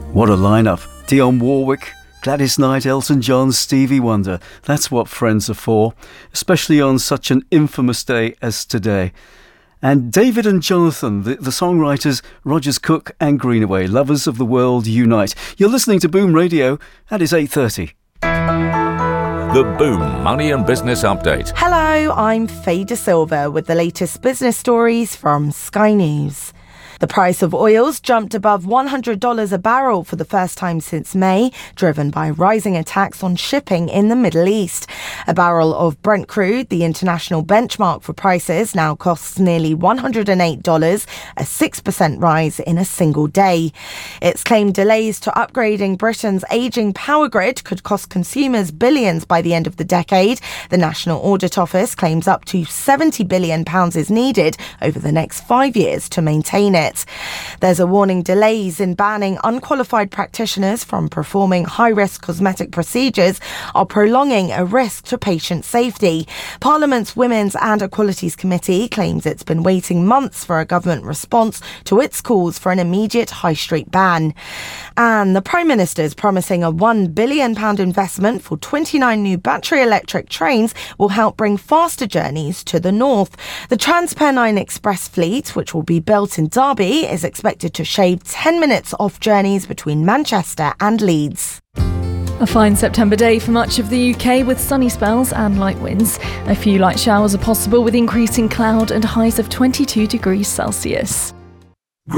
What a lineup. Dionne Warwick, Gladys Knight, Elton John, Stevie Wonder. That's what friends are for, especially on such an infamous day as today. And David and Jonathan, the songwriters Rogers Cook and Greenaway, lovers of the world unite. You're listening to Boom Radio, and it's 8:30. The Boom Money and Business Update. Hello, I'm Faye De Silva with the latest business stories from Sky News. The price of oils jumped above $100 a barrel for the first time since May, driven by rising attacks on shipping in the Middle East. A barrel of Brent crude, the international benchmark for prices, now costs nearly $108, a 6% rise in a single day. It's claimed delays to upgrading Britain's ageing power grid could cost consumers billions by the end of the decade. The National Audit Office claims up to £70 billion is needed over the next 5 years to maintain it. There's a warning delays in banning unqualified practitioners from performing high-risk cosmetic procedures are prolonging a risk to patient safety. Parliament's Women's and Equalities Committee claims it's been waiting months for a government response to its calls for an immediate high street ban. And the Prime Minister is promising a £1 billion investment for 29 new battery electric trains will help bring faster journeys to the north. The TransPennine Express fleet, which will be built in Derby, is expected to shave 10 minutes off journeys between Manchester and Leeds. A fine September day for much of the UK with sunny spells and light winds. A few light showers are possible with increasing cloud and highs of 22 degrees Celsius.